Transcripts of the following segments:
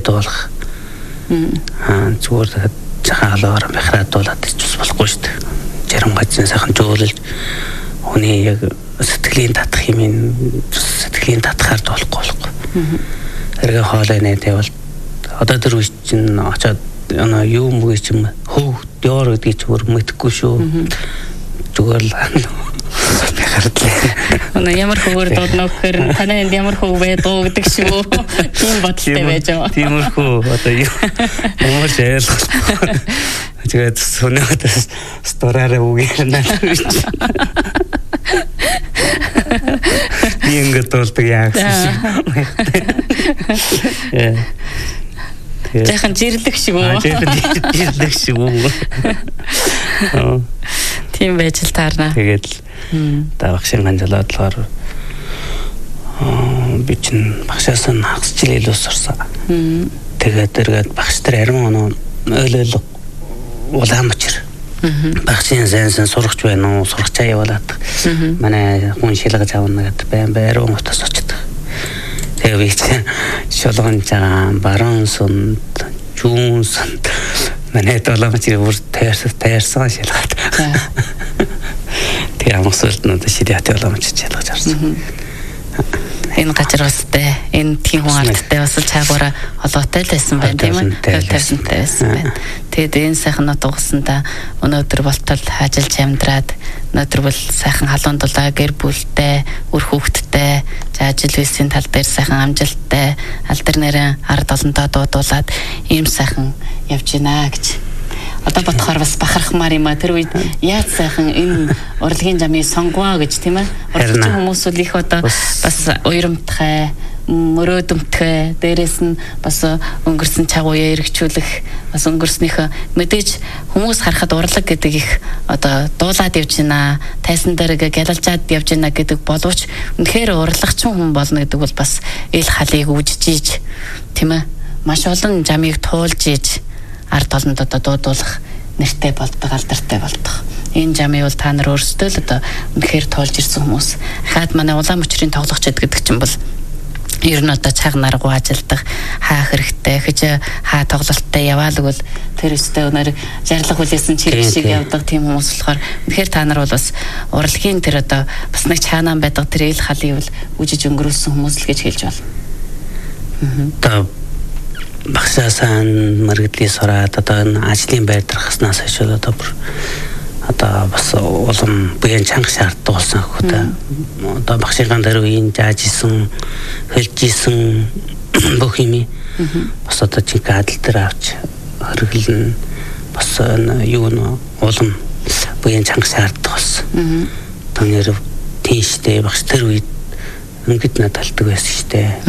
дуулах. Зүгээр жахаалаар мехрадуулаад ч болохгүй шүү дээ. Жарган газрын сайхан жөөлөлж хүний яг сэтгэлийн татах юм сэтгэлийн татахаар дуулахгүй. Эргээ хоолой нээтэй бол одоо тэр үе чинь очоод юу мгүй ч юм хөв дөөр гэдгийг зүгээр мэдэхгүй шүү. Зүгээр л хардлаа. Ямар хөвөр дуудна гэхээр танай энд ямар хөв байдгаа гэдэг шүү. Тийм бодолтой байж байгаа. Тиймэрхүү одоо ямар ч ойлголоо. Тэгээд сүнээд стораараа үгээр нааш. Би ингээд болдог яах вэ? Тэхэн жирлэг шиг үү? Жирлэг шиг үү? Тийм байж л таарна. Тэгээд багшийн ганжлаад болохоор би чинь багшаас нь хагас жил илүү сурсан. Тэгээд багш нар арим ойлол уламжир. Багшийн сайн сурагч байна уу? Сурагчаа явуулаад. Манай хүн шилгэж авна гэдэг байрун утас очдог. Тэгээ би чинь шулган жаа баруун сунд жуун сунд манай долоомч бүр таарсан шилгаад. Тэгээ амсуулт нь шилээд долоомч шилгаж авсан. Энэ газар бастай энэ тийм хүн ардтай бас чаагаараа холоотой л байсан байна тийм үү? Тавьсантай байсан байна. Тэгээд энэ сайхан утгасандаа өнөөдөр болтол ажиллаж амьдраад өнөөдөр бол сайхан халуун дулаа гэр бүлтэй үр хүүхэдтэй ажил үйлсийн тал дээр сайхан амжилттай алдар нэрэн ард олонтоо дуудуулаад ийм сайхан явж гинэ гэж. Одоо бодохоор бас бахархмаар юм а тэр үед яаж сайхан энэ урлагийн жамыг сонгоё гэж тийм ээ. Урлагийн хүмүүс үл их одоо бас уйрамтхай мөрөөдөмтгэй дээрээс нь бас өнгөрсөн чагууя эргчүүлэх бас өнгөрснийхөө мэдээж хүмүүс харахад урлаг гэдэг их одоо дуулаад явж байна тайсан дээр гялалжаад явж байна гэдэг боловч үнэхээр урлагчин хүн болно гэдэг бол бас ил халыг үжиж ийж тийм ээ маш олон жамыг туулж ийж ард олонд одоо дуудуулах нэртэй болдог алдартай болдог. Энэ жамыг бол та нар өөрсдөө л одоо үнэхээр туулж ирсэн хүмүүс. Хаад манай улаан мөчрийн тоглогчд гэдэг чинь бол ер нь одоо цаг наргуу ажилдах хаа хэрэгтэй гэж хаа тоглолттой яваалаг бол тэр өстэй өнөр жарлах хүлээсэн чирэг шиг явдаг тийм хүмүүс болохоор үнэхээр та нар бол бас урлагийн тэр одоо бас нэг чаанаа байдаг тэр ил халыг бол үжиж өнгөрүүлсэн хүмүүс л гэж хэлж байна. Багшаасаа мэргэдлийн сураад одоо энэ ажлын байр дарахснаас хойш одоо бас улам буян чанга шаарддаг болсон хөөтэй. Одоо багшийн дээр үеийн зааж исэн, хэлж исэн бүх юм бас одоо чинь адил дээр авч хөргөлн бас юу нэ улам буян чанга шаарддаг болсон. Танер тийштэй багш тэр үед ингээд надалдаг байсан штэ.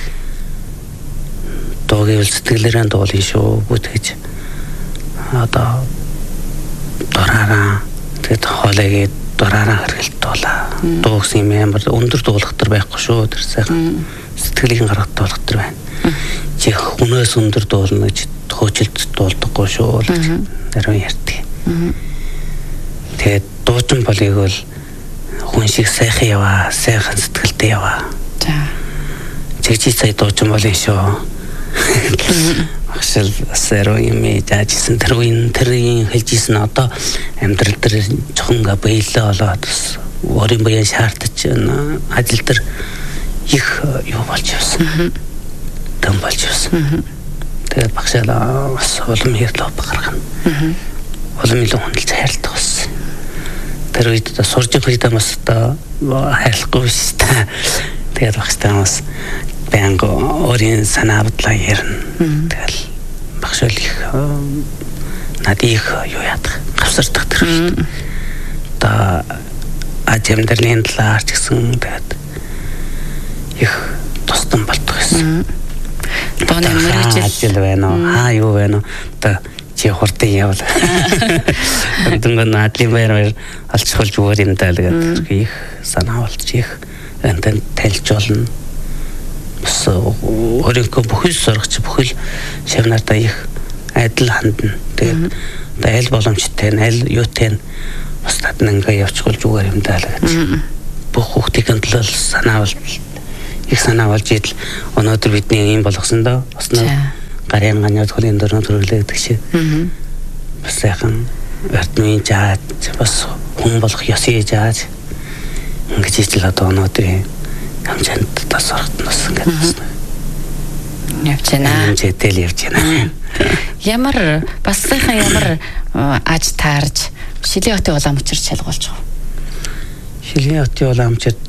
Доогийн сэтгэлээрээ дуулын шүү бүтгэж одоо дураараа тэгээд хоолойгээ дураараа хэргэлт дуулаа. Дуугсан юм амар өндөр дуулахтар байхгүй шүү тэр сайхан сэтгэлийн гаргад дуулахтар байна. Чи хүнээс өндөр дуулна гэж хөөжилт дуулдаггүй шүү л гэж нарийн ярьдаг. Тэгээд дуучин болыг бол хүн шиг сайхан яваа, сайхан сэтгэлтэй яваа. Чигчи сая дуучин болын шүү. Ашил сэрөө юм яажсэн тэр үеийн хэлжсэн одоо амьдрал дээр жоохон баялаа болоод өөрийн баян шаардаж ажил дээр их юу болж явсан. Тэм болж явсан. Тэгээд багшаалаа бас улам хэрлөө гаргана. Улам илүү хөндлөж хайрладаг болсон. Тэр үед сурж байгаа хүмүүс одоо хайрлахгүй шүү дээ. Тэгээд багштай хүмүүс бэнго орин санаадлаа ярина. Тэгэл багш их надих юу яадаг гавсардаг тэр. Та ажимдэрлийн талаар ч гэсэн тэгээд их тусдан болдог гэсэн. Тооны мөрөжил байна уу? Хаа юу байна уу? Та чи хурдан явал. Тэнгэн наадлийн байр алчхуулж өөр юм даа л гэдэг их санаа болж их энтэн тайлжуулна. Өөрийнхөө бүхэл сурагч бүхэл шавнартаа их адил хандна. Тэгээд айл боломжтой айл юутай бас татна ингээ явчихвал зүгээр юм даа л гэж. Бүх хүүхдийн төлөө санаа болж их санаа болж идэл өнөөдөр бидний юм болгосон доо бас гарын ганьяд хөлийн дөрөв төрөлөөгдөг шиг. Бас сайхан эрдмийн жаад бас хүн болох ёсыг жааж ингэж ижил одоо өнөөдрийн хамжаанд тасрахтнаас ингэж явж байна. Житэл явж байна. Ямар бас сайхан ямар аж таарж Шилийн хотын уламжлалт шалгуулж байгаа. Шилийн хотын уламжлалт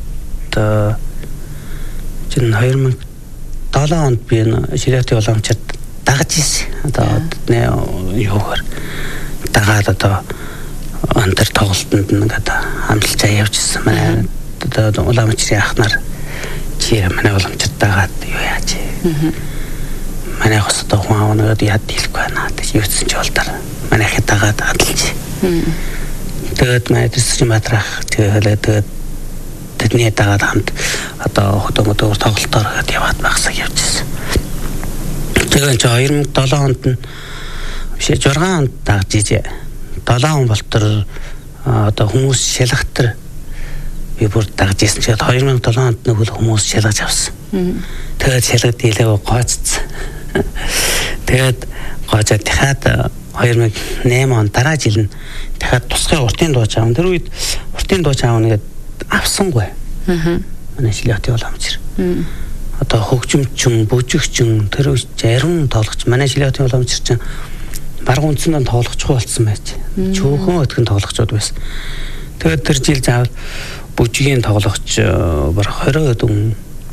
чинь 2007 онд би Шилийн хотын уламжлалт дагаж ирсэн. Одоо юугаар дагаад одоо антер тоглолтод ингээд хамталцаа явжсэн. Манай одоо уламжлалын ахнаар чи манай уламжлалт дагаад юу яаж манай хос одоо хүн аваад яд хэлэхгүй байна. Юуцсан ч болдоор манай хятагаад хадалж. Тэгээд манай дэсрийн матрах тэгээд тэдний дагаад хамт одоо хөдөөмөөр тоглолтоор яваад багсаг явжсэн. Тэгээд 2007 онд нь биш 6 онд дагж ижээ. 7 он болтор одоо хүмүүс шалгахтар би бүр дагж ирсэн. Тэгээд 2007 онд нэг хүмүүс шалгаж авсан. Тэгээд шалгад дийлээ гоцсон. Тэгээд гоцоод дахиад 2008 он дараа жил нь дахиад тусгай уртын дууч аав. Тэр үед уртын дууч аав нэгэд авсангүй. Манай Шилийн хотын уламжлалт. Одоо хөгжимчин, бүжигчин, тэр үед зарим тоглогч манай Шилийн хотын уламжлалт чинь баруун үндсэндээ тоглогчгүй болсон байж. Чөөхөн өтгөн тоглогчуд байсан. Тэгээд тэр жил заавал бүжигийн тоглогч бараг 20 өдөн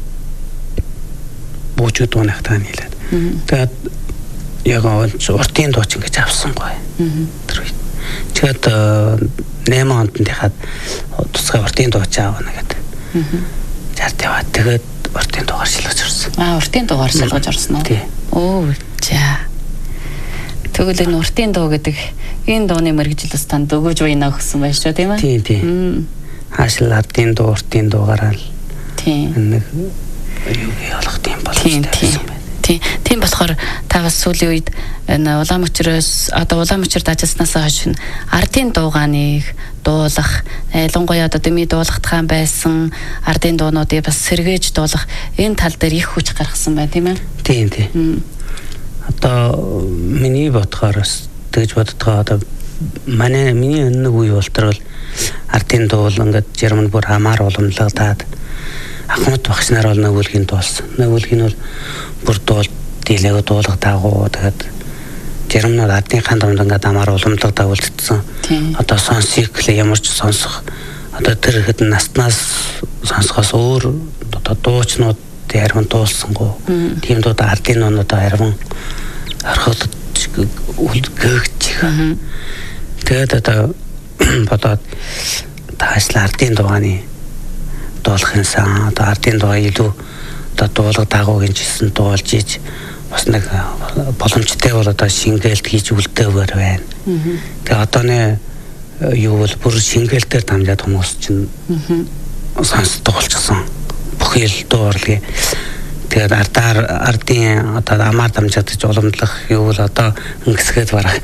бүжиг дуунах таа нийлээд. Тэгээд яг уртын дууч ингэж авсангүй. Тэр үед. Тэгээд 8 онд дахиад тусгай уртын дууч аав нэгэд. Жарт яваад тэгээд уртын дуугаар шилгэж орсон. Уртын дуугаар шилгэж орсон уу? Тий. Оо за. Тэгвэл энэ уртын дуу гэдэг энэ дууны мэргэжил танд өгөөж байна гэсэн байна шүү тийм ээ? Тий. Хаашил ардын дуу уртын дуугаараа л. Тий. Нэг юу ялах тийм боломжтой. Тийм болохоор та бас сүүлийн үед энэ уламжлалт одоо уламжлалт ажилласнаас хойш ардын дуугааныг дуулах, ялангуяа одоо дэмий дуулахтхан байсан ардын дуунуудыг бас сэргээж дуулах энэ тал дээр их хүч гаргасан байна тийм ээ? Тийм. Одоо миний бодохоор тэгж боддгоо одоо миний нэг үе болтол ардын дуул ингээд Герман бүр хамаар уламжлагтаад Ахмад багш нар бол нөгөөлгийн дуулсан. Нөгөөлгийн бол бүр дуул дийлээ дуулах дагуу тэгээд Герман ардынхаа дунд ингээд хамаар уламжлагтаа үлдсэн. Одоо сонсыг ямар ч сонсох одоо тэр хэдэн наснаас сонсохоос өөр одоо дуучнууд ярман дуулсангүй. Тийм дууд ардын нуунуудаа ярман орхолд гэгч. Тэгээд одоо бодоод таашла ардын дуугааны дуулахын сан одоо ардын дуугаа илүү одоо дуулах дагуугийн жисэн дуулж иж бас нэг боломжтой бол одоо шингээлт хийж үлдээгэр байна. Тэгээ одооны юу бол бүр шингээлтээр дамжаад хүмүүс чинь сонсдог болчихсон. Бүхий л дуу орлогын тэгээд ардын одоо амар дамжаад ч уламжлах юу бол одоо ингэсгээд барах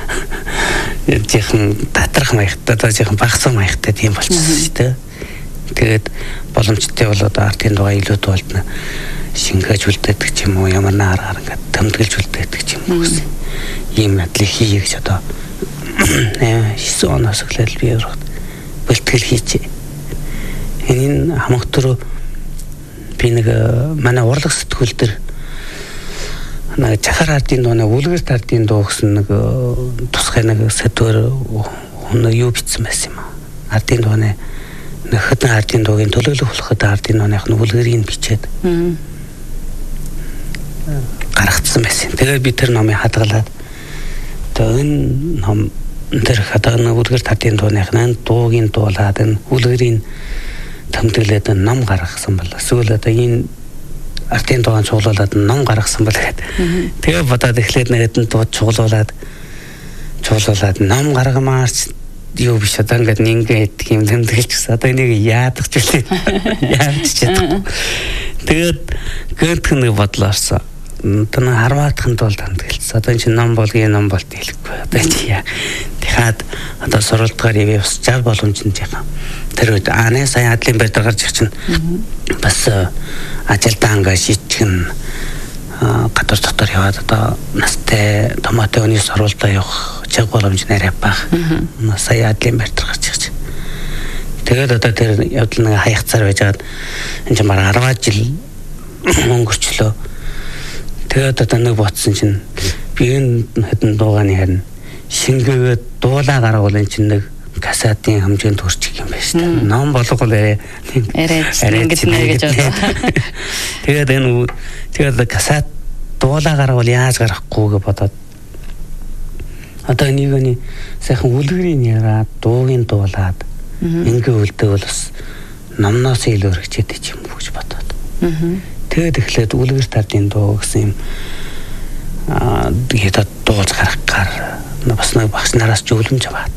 жихэн татрах маягтай одоо жихэн багсан маягтай тийм болчихсон шүү дээ. Тэгээд боломжтой бол одоо ардын дуугаа илүү дуулна шингээж үлдээдэг ч юм уу ямар наараар ингээд тэмдэглэж үлдээдэг ч юм уу гэсэн ийм надлыг хийе гэж одоо 9 оноос эхлээл би бэлтгэл хийчихээ. Энэ хамагтөр би нэг манай урлаг сэтгүүл дээр нэг Чахар ардын дуу нэг үлгэрт ардын дуу гэсэн нэг тусгай нэг сэтгүүр хүн юу бичсэн байсан юм аа. Ардын дууны хэдэн ардын дуугийн төлөөлөх болоход ардын дууных нь үлгэрийг бичээд гаргацсан байсан. Тэгээд би тэр номыг хадгалаад тэгээд энэ ном тэр хадгална үлгэрт ардын дууных нь дуугийн дуулаад энэ үлгэрийн тэмдэглээд ном гаргасан байна. Эсвэл одоо энэ ардын дуугаан цуглуулад ном гаргасан байна гэхэд тэгээ бодоод эхлээд нэгэд дууд цуглуулад ном гаргамаарч юу биш одоо ингээд ингээд юм тэмдэглэж гэсэн. Одоо энийг яадах ч үлээ. Яадч чадахгүй. Тэгээд гэнтх нэг бодлоо орсон. Одоо харваатхын тулд тэмдэглэсэн. Одоо энэ чинь ном болгийн ном болт хэлэхгүй. Одоо чи яа. Дахиад одоо сурвалдгаар явж жал боломжтой яхаа. Тэр үед сая адлын байр дээр гарч ирэх чинь бас ажилдаа ингээ шийтгэн гадар дотор яваад одоо настай томоотой өний сурвалдаа явах чиг боломж нэрээ бах. Сая адлын байртар гарч ирж. Тэгээд одоо тэр явдал нэг хаяцаар байжгаад энэ ч бараг 10 жил өнгөрчлөө. Тэгээд одоо нэг ботсон чинь би энэ хэдэн дуугааны харин шингээгээд дуулаа гаргавал энэ чинь нэг касатын хэмжээнд төрчих юм байна шүү дээ. Ном болгол арай ингэж гэж бодлоо. Тэгээд касат дуулаа гаргавал яаж гарахгүй гэж бодоод одоо нэгний сайхан үлгэрийн яраад дуугийн дуулаад ингээ үлдэвэл бас номноос илүү өргөчтэй юм гэж бодоод. Тэгээд эхлээд үлгэр тардын дуу гэсэн юм тэгээд дуулж гаргахаар бас нэг багш нараас зөвлөмж аваад.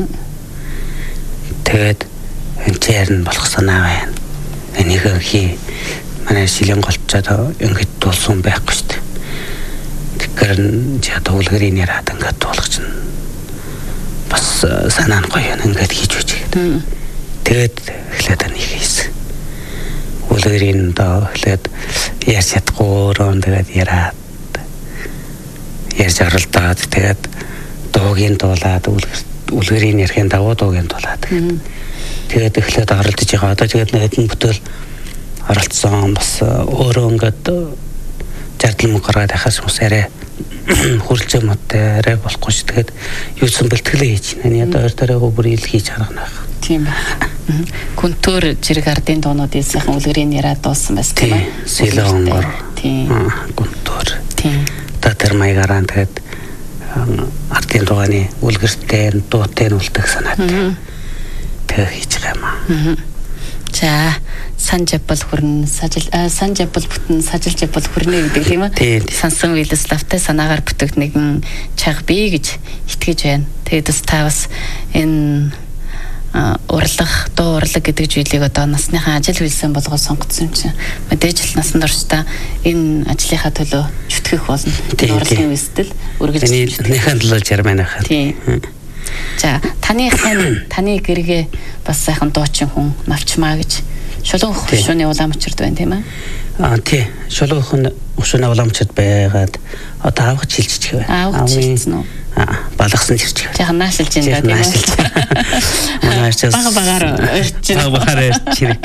Тэгээд энэ чирэн болох санаа байна. Энийг хий манай шилэн голцоод ингэж дуулсан байхгүй шүү дээ. Тэгэхээр жаа дуулгэрийн яраад ингэж дуулах чинь бас санаа нь гоё ингэж хийж үж. Тэгээд эхлээд энийг хийсэн. Үлгэрийн доо эхлээд ярьж чадахгүй өрөөнд тэгээд яраад ярьж оролдоод тэгээд дуугийн дуулаад үлгэрийн ярхийн давуу дуугийн дуулаад тэгээд эхлээд оролдож байгаа. Одоо тэгээд хэдэн бүтээл оролцсон бас өөрөө ингээд зардал мөнгө гаргаад ахаас хүмүүс арай хүрлж юмтай арай болохгүй ш. Тэгээд юусэн бэлтгэлээ хийж байна. Одоо ойртойгоо бүр ил хийж харна. Тийм байна. Күнтөр жирэг ардын дуунуудын сайхан үлгэрийн яриад дуусан байсан тийм ээ. Сэлонгор. Тийм. Күнтөр. Тийм. Тэр маягаар тэгээд ардын дууны үлгэртэй дуутай үлдэх санаатай. Тэгээд хийж байгаа юм. За санжабал хүрнэ санжабал бүтэн сажилж бол хүрнэ гэдэг тийм үү? Сансан Владиславтай санаагаар бүтэх нэгэн чаг бий гэж итгэж байна. Тэгээд бас та бас энэ дуу урлаг гэдэг зүйлийг одоо насныхаа ажил хөлсөн болгоод сонгоцсон юм чинь мэдээж л насанд орчтой энэ ажлынхаа төлөө зүтгэх болно. Урлагийн үстэл үргэлж нэхэн төлөө жарман ахаа. Тийм. За таны гэргээ бас сайхан дуучин хүн навчмаа гэж шулуун хөшөөний уламжчирд байна тийм ээ? Тий. Шулуун хөшөөний уламжчирд байгаад одоо авах чилжчих байна. Авах чилжсэн үү? Балгасан чирчих. Яхан наашилж энэ тийм ээ. Багаар чирэх.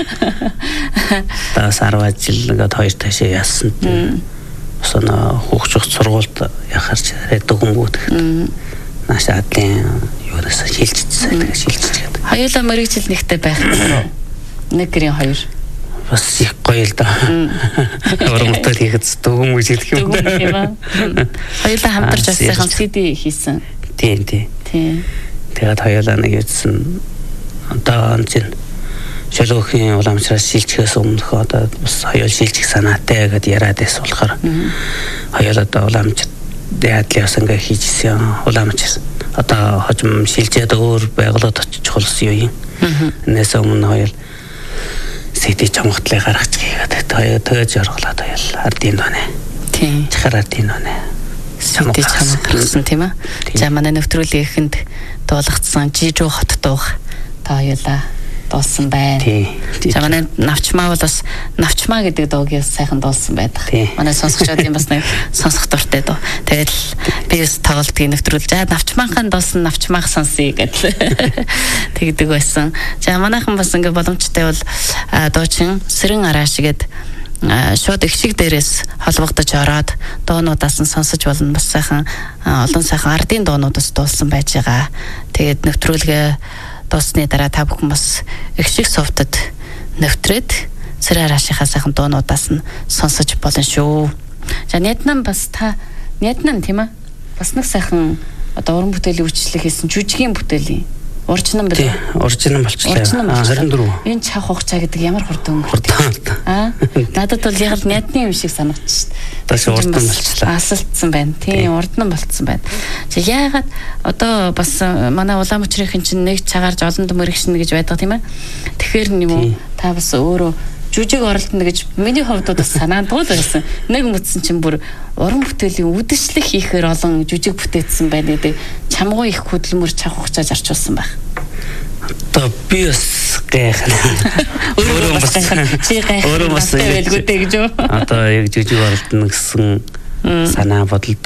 Та сарваа жилгээд хоёр ташаа яасан. Сона хөгжих сургуульд яхаарч дэгэнгүүд наашаа адлын юунаас шилжчихсэн тэгээ шилжчихээд. Хоёулаа мэрэгжил нэгтэй байх гэсэн. Нэг гэрийн хоёр. Бас их гоё л да. Урамтай хийхэд дөгөн үз идэх юм да. Хоёулаа хамтарч бас сайхан CD хийсэн. Тийм. Тэгээд хоёулаа нэг ийдсэн одоо энэ шилүүхийн уламжраас шилжихээс өмнөх одоо бас хоёул шилжих санаатай гэдээ яриад байсан болохоор хоёулаа одоо уламж яадлаас ингээ хийжсэн уламж одоо хожим шилжээд өөр байгууллагад очиж болсон юм. Энэс өмнө хоёул CD чамгатлыг гаргаж хийгээд тэгээд жаргалаад хоёул ардын донэ. Тийм. Чахар ардын донэ. CD чамгатлсан тийм ээ. За манай нэвтрүүлгийн эхэнд дуулгацсан Жижиг хот дуух та хоёулаа дуулсан байна. За манай навчмаа бол бас навчмаа гэдэг дуугийн сайхан дуулсан байдаг. Манай сонсогчдын бас нэг сонсох дуртай дуу. Тэгээд би бас тоглолтын нэвтрүүлж навчмаахан дуулсан навчмаах сонсъё гэдэг тэгдэг байсан. За манайхан бас ингээ боломжтой бол дуучин Сэрэн Арааш гээд шууд их шиг дээрээс холбогдож ороод дуунуудаас нь сонсож болно. Бас сайхан олон сайхан ардын дуунуудаас дуулсан байж байгаа. Тэгээд нэвтрүүлгээ дуусны дараа та бүхэн бас их шиг совтод нэвтрээд Сэрэн Араашийнхаа сайхан дуунуудаас нь сонсож болно шүү. За Нятнам бас Нятнам тийм ээ. Бас нэг сайхан одоо уран бүтээлийн үйлчлэл хийсэн жүжигийн бүтээлийн урьдчилан бил. Урьдчилан болчихлоо. 24. Энэ чах хугацаа гэдэг ямар хурдан өнгөрсөн. Надад бол яг л Нятны юм шиг санагдчих. Бас урдан болчихлоо. Асалтсан байна. Тийм урдан болцсон байна. Яагаад одоо бас манай улаан мөчрийн чинь нэг чагарж олон дөмөрөгшнө гэж байдаг тийм ээ. Тэгэхээр юм уу та бас өөрөө жүжиг оролдоно гэж миний хувьд бас санаанд бол байсан. Нэг мэдсэн чинь бүр уран бүтээлийн үдшилэг хийхээр олон жүжиг бүтээсэн байна гэдэг чамгүй их хөдөлмөр чав хугацааж арчулсан байх. Одоо би бас Өөрөө бас чи гайхах байлгүй дээ гэж үү? Одоо яг жижиг оролдоно гэсэн санаа бодолд